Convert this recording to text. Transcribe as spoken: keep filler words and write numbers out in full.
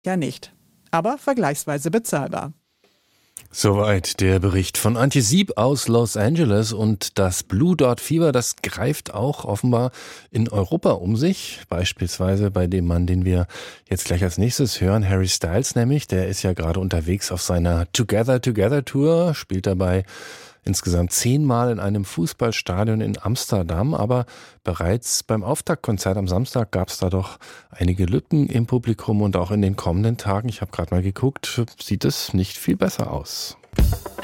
ja nicht, aber vergleichsweise bezahlbar. Soweit der Bericht von Antje Sieb aus Los Angeles. Und das Blue Dot Fever, das greift auch offenbar in Europa um sich. Beispielsweise bei dem Mann, den wir jetzt gleich als nächstes hören, Harry Styles nämlich. Der ist ja gerade unterwegs auf seiner Together Together Tour, spielt dabei insgesamt zehnmal in einem Fußballstadion in Amsterdam. Aber bereits beim Auftaktkonzert am Samstag gab es da doch einige Lücken im Publikum und auch in den kommenden Tagen, ich habe gerade mal geguckt, sieht es nicht viel besser aus.